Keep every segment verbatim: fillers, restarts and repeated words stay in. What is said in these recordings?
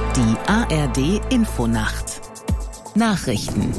Die A R D-Infonacht. Nachrichten.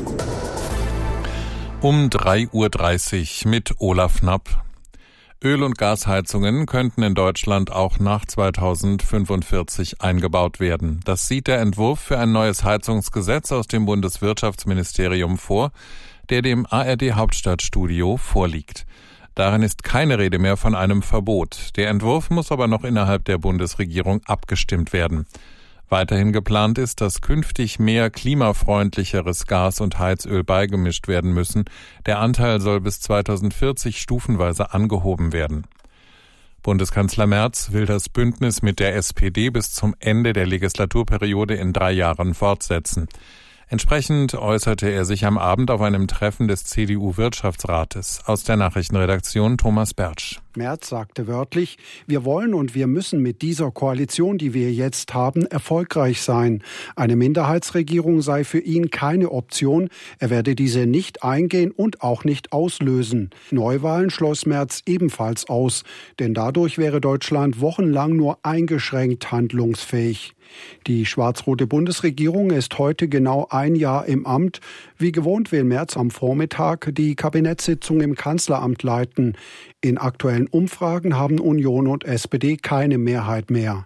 Um drei Uhr dreißig mit Olaf Knapp. Öl- und Gasheizungen könnten in Deutschland auch nach zweitausendfünfundvierzig eingebaut werden. Das sieht der Entwurf für ein neues Heizungsgesetz aus dem Bundeswirtschaftsministerium vor, der dem A R D-Hauptstadtstudio vorliegt. Darin ist keine Rede mehr von einem Verbot. Der Entwurf muss aber noch innerhalb der Bundesregierung abgestimmt werden. Weiterhin geplant ist, dass künftig mehr klimafreundlicheres Gas und Heizöl beigemischt werden müssen. Der Anteil soll bis zweitausendvierzig stufenweise angehoben werden. Bundeskanzler Merz will das Bündnis mit der S P D bis zum Ende der Legislaturperiode in drei Jahren fortsetzen. Entsprechend äußerte er sich am Abend auf einem Treffen des C D U-Wirtschaftsrates. Aus der Nachrichtenredaktion Thomas Bertsch. Merz sagte wörtlich, wir wollen und wir müssen mit dieser Koalition, die wir jetzt haben, erfolgreich sein. Eine Minderheitsregierung sei für ihn keine Option. Er werde diese nicht eingehen und auch nicht auslösen. Neuwahlen schloss Merz ebenfalls aus, denn dadurch wäre Deutschland wochenlang nur eingeschränkt handlungsfähig. Die schwarz-rote Bundesregierung ist heute genau ein Jahr im Amt. Wie gewohnt will Merz am Vormittag die Kabinettssitzung im Kanzleramt leiten. In aktuellen Umfragen haben Union und S P D keine Mehrheit mehr.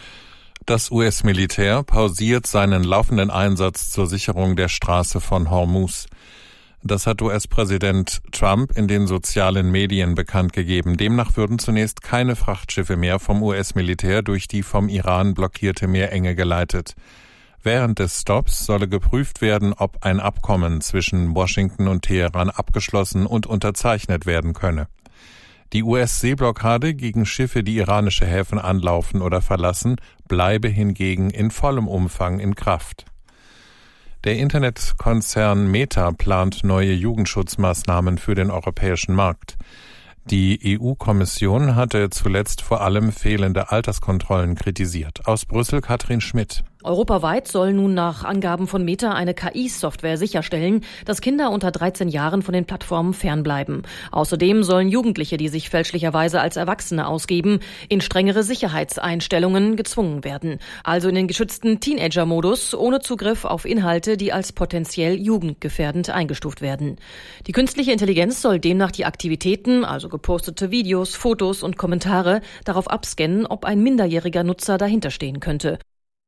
Das U S-Militär pausiert seinen laufenden Einsatz zur Sicherung der Straße von Hormuz. Das hat U S-Präsident Trump in den sozialen Medien bekannt gegeben. Demnach würden zunächst keine Frachtschiffe mehr vom U S-Militär durch die vom Iran blockierte Meerenge geleitet. Während des Stopps solle geprüft werden, ob ein Abkommen zwischen Washington und Teheran abgeschlossen und unterzeichnet werden könne. Die U S-Seeblockade gegen Schiffe, die iranische Häfen anlaufen oder verlassen, bleibe hingegen in vollem Umfang in Kraft. Der Internetkonzern Meta plant neue Jugendschutzmaßnahmen für den europäischen Markt. Die E U-Kommission hatte zuletzt vor allem fehlende Alterskontrollen kritisiert. Aus Brüssel Katrin Schmidt. Europaweit soll nun nach Angaben von Meta eine K I-Software sicherstellen, dass Kinder unter dreizehn Jahren von den Plattformen fernbleiben. Außerdem sollen Jugendliche, die sich fälschlicherweise als Erwachsene ausgeben, in strengere Sicherheitseinstellungen gezwungen werden. Also in den geschützten Teenager-Modus, ohne Zugriff auf Inhalte, die als potenziell jugendgefährdend eingestuft werden. Die künstliche Intelligenz soll demnach die Aktivitäten, also gepostete Videos, Fotos und Kommentare, darauf abscannen, ob ein minderjähriger Nutzer dahinterstehen könnte.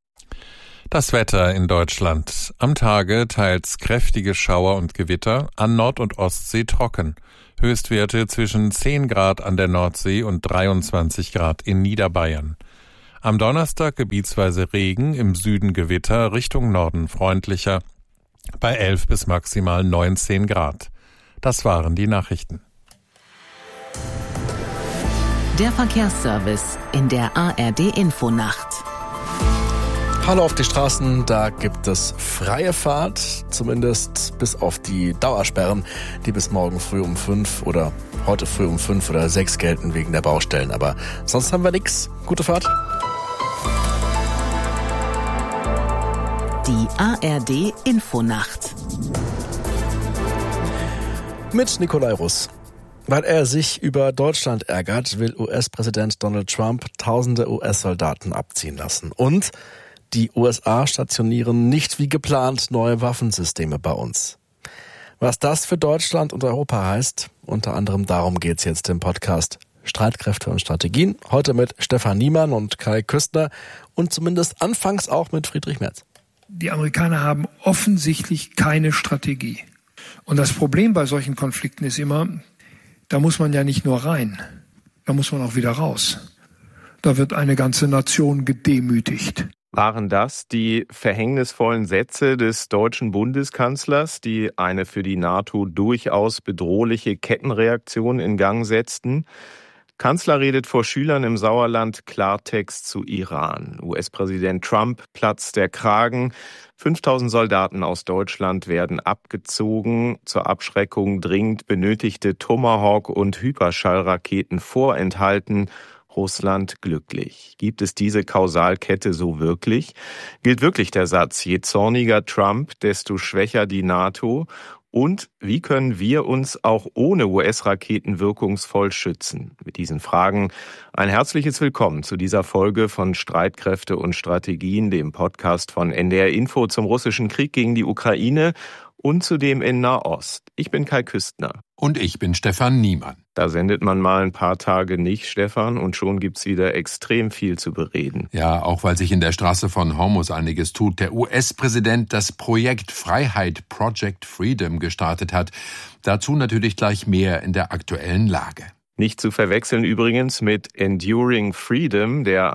Das Wetter in Deutschland. Am Tage teils kräftige Schauer und Gewitter, an Nord- und Ostsee trocken. Höchstwerte zwischen zehn Grad an der Nordsee und dreiundzwanzig Grad in Niederbayern. Am Donnerstag gebietsweise Regen, im Süden Gewitter, Richtung Norden freundlicher, bei elf bis maximal neunzehn Grad. Das waren die Nachrichten. Der Verkehrsservice in der A R D-Infonacht. Hallo auf die Straßen, da gibt es freie Fahrt, zumindest bis auf die Dauersperren, die bis morgen früh um fünf oder heute früh um fünf oder sechs gelten wegen der Baustellen. Aber sonst haben wir nichts. Gute Fahrt. Die A R D-Infonacht. Mit Nikolai Russ. Weil er sich über Deutschland ärgert, will U S-Präsident Donald Trump tausende U S-Soldaten abziehen lassen. Und die U S A stationieren nicht wie geplant neue Waffensysteme bei uns. Was das für Deutschland und Europa heißt, unter anderem darum geht's jetzt im Podcast Streitkräfte und Strategien. Heute mit Stefan Niemann und Kai Küstner und zumindest anfangs auch mit Friedrich Merz. Die Amerikaner haben offensichtlich keine Strategie. Und das Problem bei solchen Konflikten ist immer, da muss man ja nicht nur rein, da muss man auch wieder raus. Da wird eine ganze Nation gedemütigt. Waren das die verhängnisvollen Sätze des deutschen Bundeskanzlers, die eine für die NATO durchaus bedrohliche Kettenreaktion in Gang setzten? Kanzler redet vor Schülern im Sauerland Klartext zu Iran. U S-Präsident Trump platzt der Kragen. fünftausend Soldaten aus Deutschland werden abgezogen. Zur Abschreckung dringend benötigte Tomahawk- und Hyperschallraketen vorenthalten. Russland glücklich. Gibt es diese Kausalkette so wirklich? Gilt wirklich der Satz, je zorniger Trump, desto schwächer die NATO? Und wie können wir uns auch ohne U S-Raketen wirkungsvoll schützen? Mit diesen Fragen ein herzliches Willkommen zu dieser Folge von Streitkräfte und Strategien, dem Podcast von N D R Info zum russischen Krieg gegen die Ukraine und zudem in Nahost. Ich bin Kai Küstner. Und ich bin Stefan Niemann. Da sendet man mal ein paar Tage nicht, Stefan, und schon gibt's wieder extrem viel zu bereden. Ja, auch weil sich in der Straße von Hormuz einiges tut. Der U S-Präsident das Projekt Freiheit, Project Freedom, gestartet hat. Dazu natürlich gleich mehr in der aktuellen Lage. Nicht zu verwechseln übrigens mit Enduring Freedom, der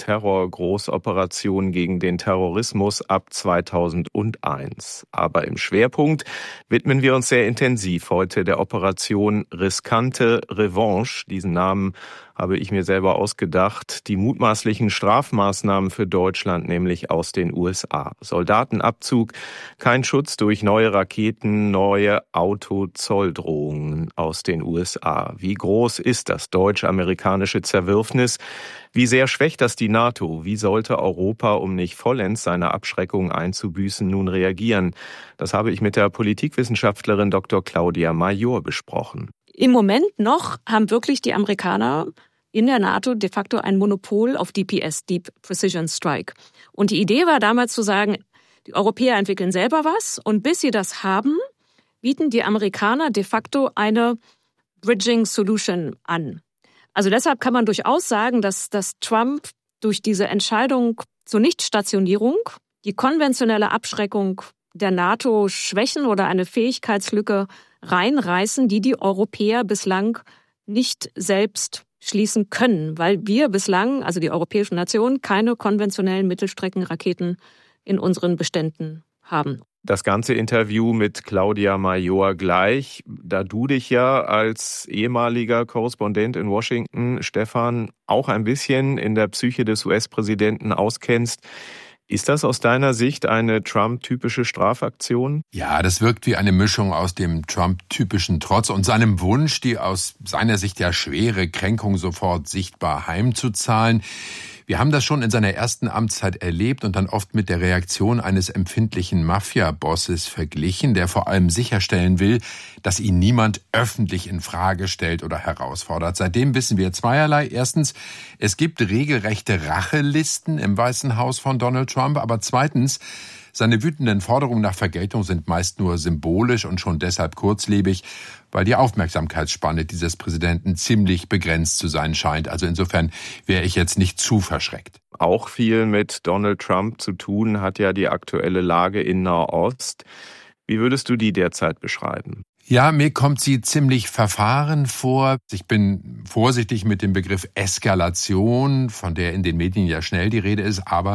Antiterror-Großoperation gegen den Terrorismus ab zweitausendeins. Aber im Schwerpunkt widmen wir uns sehr intensiv heute der Operation Riskante Revanche. Diesen Namen habe ich mir selber ausgedacht. Die mutmaßlichen Strafmaßnahmen für Deutschland, nämlich aus den U S A. Soldatenabzug, kein Schutz durch neue Raketen, neue Autozolldrohungen aus den U S A. Wie groß ist das deutsch-amerikanische Zerwürfnis? Wie sehr schwächt das die NATO? Wie sollte Europa, um nicht vollends seine Abschreckung einzubüßen, nun reagieren? Das habe ich mit der Politikwissenschaftlerin Doktor Claudia Major besprochen. Im Moment noch haben wirklich die Amerikaner in der NATO de facto ein Monopol auf D P S, Deep Precision Strike. Und die Idee war damals zu sagen, die Europäer entwickeln selber was und bis sie das haben, bieten die Amerikaner de facto eine Bridging Solution an. Also deshalb kann man durchaus sagen, dass, dass Trump durch diese Entscheidung zur Nichtstationierung die konventionelle Abschreckung der NATO schwächen oder eine Fähigkeitslücke reinreißen, die die Europäer bislang nicht selbst schließen können, weil wir bislang, also die europäischen Nationen, keine konventionellen Mittelstreckenraketen in unseren Beständen haben. Das ganze Interview mit Claudia Major gleich, da du dich ja als ehemaliger Korrespondent in Washington, Stefan, auch ein bisschen in der Psyche des U S-Präsidenten auskennst. Ist das aus deiner Sicht eine Trump-typische Strafaktion? Ja, das wirkt wie eine Mischung aus dem Trump-typischen Trotz und seinem Wunsch, die aus seiner Sicht ja schwere Kränkung sofort sichtbar heimzuzahlen. Wir haben das schon in seiner ersten Amtszeit erlebt und dann oft mit der Reaktion eines empfindlichen Mafia-Bosses verglichen, der vor allem sicherstellen will, dass ihn niemand öffentlich in Frage stellt oder herausfordert. Seitdem wissen wir zweierlei. Erstens, es gibt regelrechte Rachelisten im Weißen Haus von Donald Trump, aber zweitens, seine wütenden Forderungen nach Vergeltung sind meist nur symbolisch und schon deshalb kurzlebig, weil die Aufmerksamkeitsspanne dieses Präsidenten ziemlich begrenzt zu sein scheint. Also insofern wäre ich jetzt nicht zu verschreckt. Auch viel mit Donald Trump zu tun hat ja die aktuelle Lage in Nahost. Wie würdest du die derzeit beschreiben? Ja, mir kommt sie ziemlich verfahren vor. Ich bin vorsichtig mit dem Begriff Eskalation, von der in den Medien ja schnell die Rede ist, aber